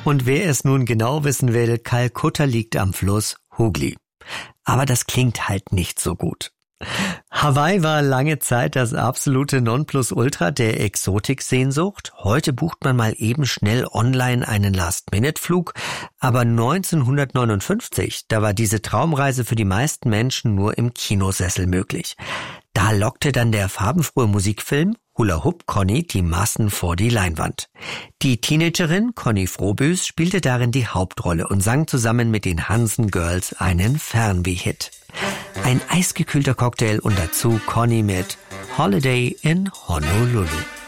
Und wer es nun genau wissen will, Kalkutta liegt am Fluss Hooghly. Aber das klingt halt nicht so gut. Hawaii war lange Zeit das absolute Nonplusultra der Exotiksehnsucht. Heute bucht man mal eben schnell online einen Last-Minute-Flug. Aber 1959, da war diese Traumreise für die meisten Menschen nur im Kinosessel möglich. Da lockte dann der farbenfrohe Musikfilm Hula Hoop Connie die Massen vor die Leinwand. Die Teenagerin Connie Frohbüß spielte darin die Hauptrolle und sang zusammen mit den Hansen Girls einen Fernweh-Hit. Ein eisgekühlter Cocktail und dazu Connie mit Holiday in Honolulu.